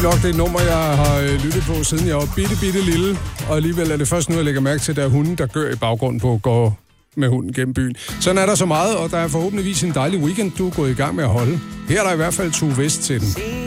nok, det er et nummer, jeg har lyttet på, siden jeg var bitte lille. Og alligevel er det først nu, jeg lægger mærke til, at der er hunden, der gør i baggrunden på går med hunden gennem byen. Sådan er der så meget, og der er forhåbentligvis en dejlig weekend, du er gået i gang med at holde. Her er der i hvert fald Tue West til den.